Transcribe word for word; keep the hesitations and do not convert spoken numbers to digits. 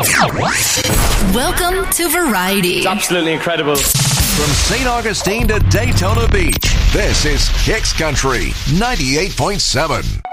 Welcome to Variety. It's absolutely incredible. From Saint Augustine to Daytona Beach, this is Kicks Country ninety-eight point seven.